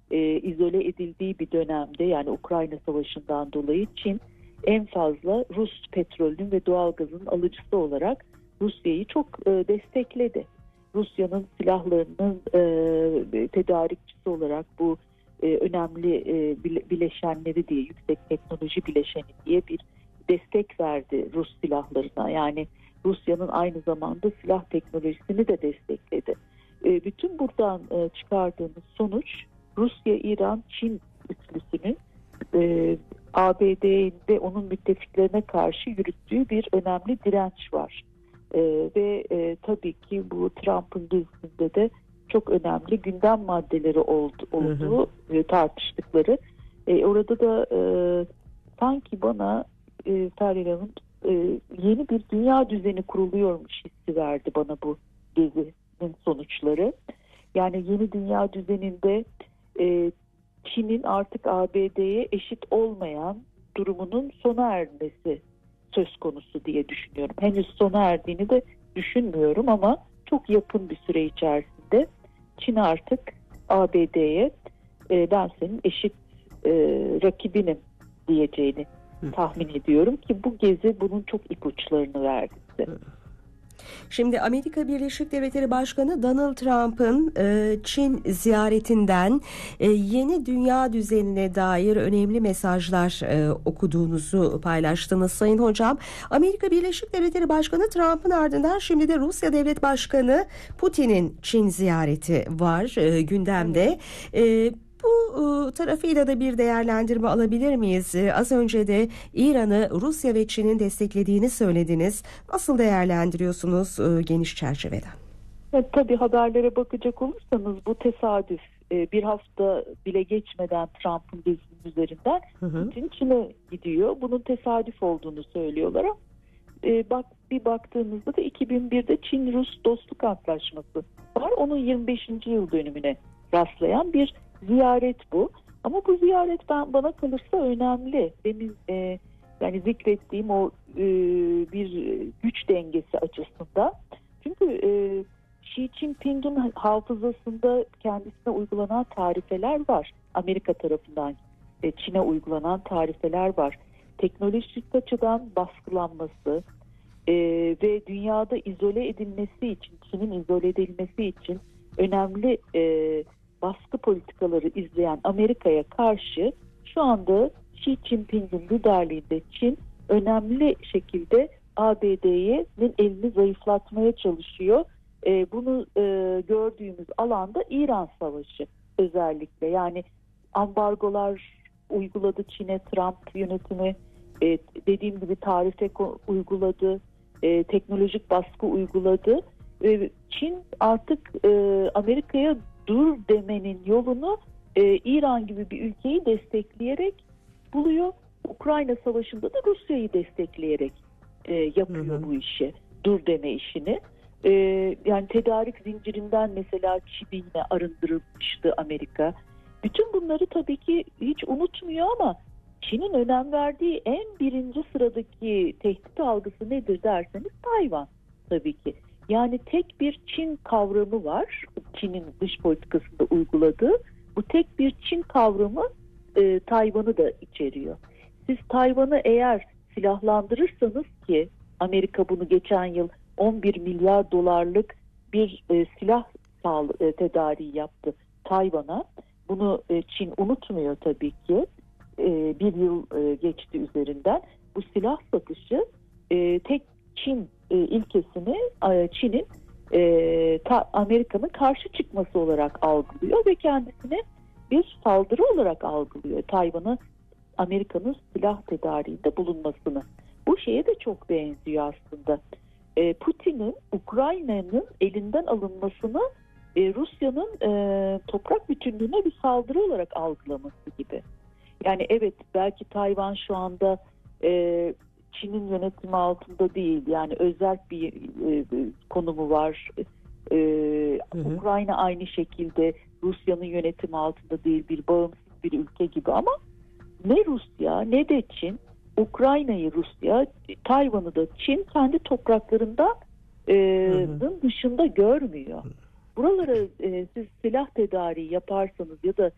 izole edildiği bir dönemde, yani Ukrayna Savaşı'ndan dolayı Çin en fazla Rus petrolünün ve doğalgazının alıcısı olarak Rusya'yı çok destekledi. Rusya'nın silahlarının tedarikçisi olarak bu önemli bileşenleri diye, yüksek teknoloji bileşeni diye bir destek verdi Rus silahlarına. Yani Rusya'nın aynı zamanda silah teknolojisini de destekledi. Bütün buradan çıkardığımız sonuç, Rusya, İran, Çin üçlüsünün ABD'de onun müttefiklerine karşı yürüttüğü bir önemli direnç var. Ve tabii ki bu Trump'ın gezisinde de çok önemli gündem maddeleri olduğu tartıştıkları. Orada da sanki bana Feryal Hanım yeni bir dünya düzeni kuruluyormuş hissi verdi bana bu gezinin sonuçları. Yani yeni dünya düzeninde Çin'in artık ABD'ye eşit olmayan durumunun sona ermesi söz konusu diye düşünüyorum. Henüz sona erdiğini de düşünmüyorum ama çok yakın bir süre içerisinde Çin artık ABD'ye ben senin eşit rakibinim diyeceğini tahmin ediyorum ki bu gezi bunun çok ipuçlarını verdi size. Şimdi Amerika Birleşik Devletleri Başkanı Donald Trump'ın Çin ziyaretinden yeni dünya düzenine dair önemli mesajlar okuduğunuzu paylaştınız Sayın Hocam. Amerika Birleşik Devletleri Başkanı Trump'ın ardından şimdi de Rusya Devlet Başkanı Putin'in Çin ziyareti var gündemde. Bu tarafıyla da bir değerlendirme alabilir miyiz? Az önce de İran'ı Rusya ve Çin'in desteklediğini söylediniz. Nasıl değerlendiriyorsunuz geniş çerçeveden? Evet, tabii haberlere bakacak olursanız bu tesadüf. Bir hafta bile geçmeden Trump'ın gezisinin üzerinden Putin Çin'e gidiyor. Bunun tesadüf olduğunu söylüyorlar ama bir baktığımızda da 2001'de Çin-Rus Dostluk Antlaşması var. Onun 25. yıl dönümüne rastlayan bir ziyaret bu. Ama bu ziyaret bana kalırsa önemli. Demin yani zikrettiğim o bir güç dengesi açısından. Çünkü Xi Jinping'in hafızasında kendisine uygulanan tarifeler var. Amerika tarafından Çin'e uygulanan tarifeler var. Teknolojik açıdan baskılanması ve dünyada izole edilmesi için, Çin'in izole edilmesi için önemli baskı politikaları izleyen Amerika'ya karşı şu anda Xi Jinping'in liderliğinde Çin önemli şekilde ABD'nin elini zayıflatmaya çalışıyor. Bunu gördüğümüz alanda İran Savaşı özellikle, yani ambargolar uyguladı Çin'e Trump yönetimi, dediğim gibi tarife uyguladı, teknolojik baskı uyguladı. Çin artık Amerika'ya dur demenin yolunu İran gibi bir ülkeyi destekleyerek buluyor. Ukrayna Savaşı'nda da Rusya'yı destekleyerek yapıyor bu işi, dur deme işini. Yani tedarik zincirinden mesela Çin'i yine arındırılmıştı Amerika. Bütün bunları tabii ki hiç unutmuyor ama Çin'in önem verdiği en birinci sıradaki tehdit algısı nedir derseniz Tayvan tabii ki. Yani tek bir Çin kavramı var. Çin'in dış politikasında uyguladığı. Bu tek bir Çin kavramı Tayvan'ı da içeriyor. Siz Tayvan'ı eğer silahlandırırsanız, ki Amerika bunu geçen yıl 11 milyar dolarlık bir silah tedariği yaptı Tayvan'a. Bunu Çin unutmuyor tabii ki. Bir yıl geçti üzerinden. Bu silah satışı tek Çin ilkesini Çin'in Amerika'nın karşı çıkması olarak algılıyor ve kendisine bir saldırı olarak algılıyor. Tayvan'a Amerika'nın silah tedariğinde bulunmasını. Bu şeye de çok benziyor aslında. Putin'in Ukrayna'nın elinden alınmasını Rusya'nın toprak bütünlüğüne bir saldırı olarak algılaması gibi. Yani evet, belki Tayvan şu anda Çin'in yönetimi altında değil. Yani özel bir konumu var. Ukrayna aynı şekilde Rusya'nın yönetimi altında değil, bir bağımsız bir ülke gibi, ama ne Rusya ne de Çin Ukrayna'yı Rusya, Tayvan'ı da Çin kendi topraklarından dışında görmüyor. Buralara siz silah tedariği yaparsanız ya da